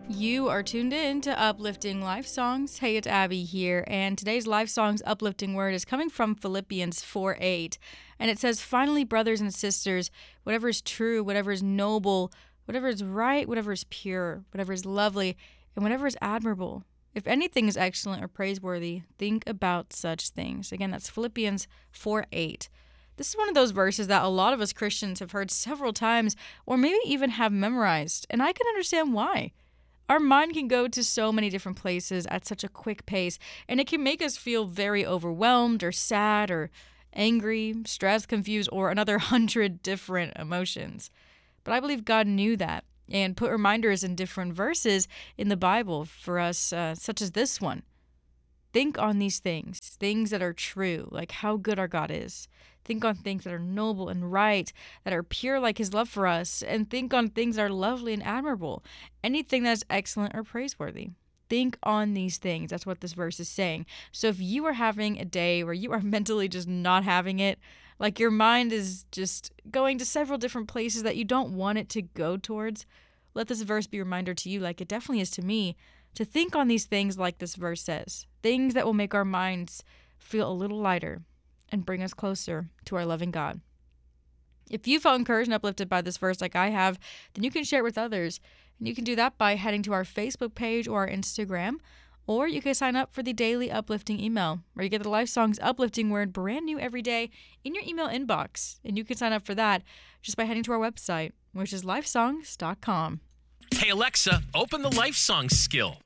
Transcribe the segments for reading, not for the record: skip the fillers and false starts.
You are tuned in to Uplifting Life Songs. Hey, it's Abby here, and today's Life Songs uplifting word is coming from Philippians 4:8, and it says, "Finally, brothers and sisters, whatever is true, whatever is noble, whatever is right, whatever is pure, whatever is lovely, and whatever is admirable, if anything is excellent or praiseworthy, think about such things." Again, that's Philippians 4:8. This is one of those verses that a lot of us Christians have heard several times, or maybe even have memorized, and I can understand why. Our mind can go to so many different places at such a quick pace, and it can make us feel very overwhelmed or sad or angry, stressed, confused, or another 100 different emotions. But I believe God knew that and put reminders in different verses in the Bible for us, such as this one. Think on these things that are true, like how good our God is. Think on things that are noble and right, that are pure like his love for us, and think on things that are lovely and admirable, anything that is excellent or praiseworthy. Think on these things. That's what this verse is saying. So if you are having a day where you are mentally just not having it, like your mind is just going to several different places that you don't want it to go towards, let this verse be a reminder to you, like it definitely is to me, to think on these things like this verse says, things that will make our minds feel a little lighter and bring us closer to our loving God. If you felt encouraged and uplifted by this verse like I have, then you can share it with others. And you can do that by heading to our Facebook page or our Instagram, or you can sign up for the daily uplifting email, where you get the Life Songs uplifting word brand new every day in your email inbox. And you can sign up for that just by heading to our website, which is lifesongs.com. Hey Alexa, open the Life Songs skill.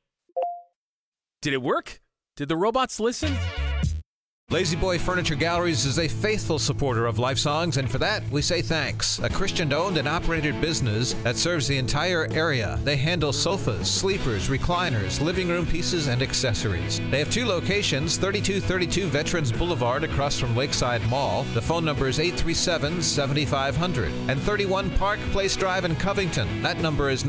Did it work? Did the robots listen? Lazy Boy Furniture Galleries is a faithful supporter of Life Songs, and for that, we say thanks. A Christian-owned and operated business that serves the entire area. They handle sofas, sleepers, recliners, living room pieces, and accessories. They have two locations, 3232 Veterans Boulevard across from Lakeside Mall. The phone number is 837-7500. And 31 Park Place Drive in Covington. That number is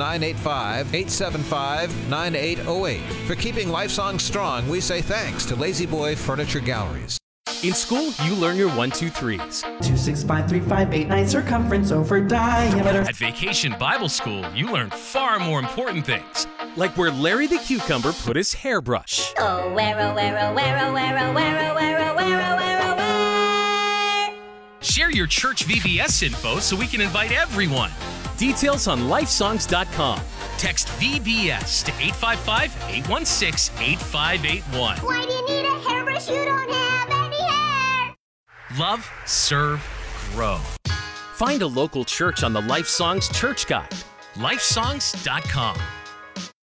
985-875-9808. For keeping Life Songs strong, we say thanks to Lazy Boy Furniture Galleries. In school, you learn your 1, 2, 3s. 2, 6, 5, 3, 5, 8, 9, circumference over diameter. At Vacation Bible School, you learn far more important things, like where Larry the Cucumber put his hairbrush. Oh, where, oh, where, oh, where, oh, where, oh, where, oh, where, oh, where, oh, where, oh, where. Share your church VBS info so we can invite everyone. Details on lifesongs.com. Text VBS to 855-816-8581. Why do you need a hairbrush? You don't have any hair. Love, serve, grow. Find a local church on the Life Songs Church Guide. lifesongs.com.